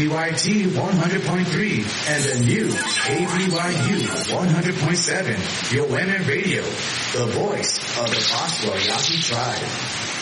KBYT 100.3 and the new KBYU 100.7. Your women radio, the voice of the Pascua Yaqui tribe.